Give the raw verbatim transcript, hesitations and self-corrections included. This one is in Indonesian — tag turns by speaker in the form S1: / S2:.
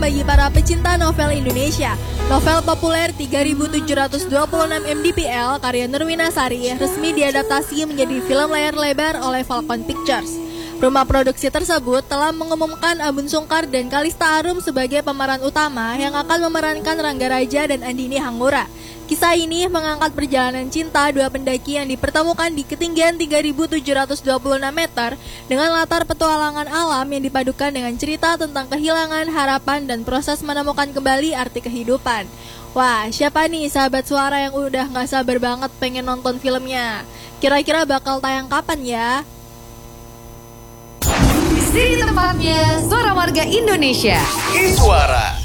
S1: bagi para pecinta novel Indonesia. Novel populer tiga ribu tujuh ratus dua puluh enam M D P L karya Nurwina Sari resmi diadaptasi menjadi film layar lebar oleh Falcon Pictures. Rumah produksi tersebut telah mengumumkan Abun Sungkar dan Kalista Arum sebagai pemeran utama yang akan memerankan Rangga Raja dan Andini Hangura. Kisah ini mengangkat perjalanan cinta dua pendaki yang dipertemukan di ketinggian tiga ribu tujuh ratus dua puluh enam meter dengan latar petualangan alam yang dipadukan dengan cerita tentang kehilangan, harapan, dan proses menemukan kembali arti kehidupan. Wah, siapa nih sahabat suara yang udah gak sabar banget pengen nonton filmnya? Kira-kira bakal tayang kapan ya?
S2: Di sini tempatnya Suara Warga Indonesia.
S3: Suara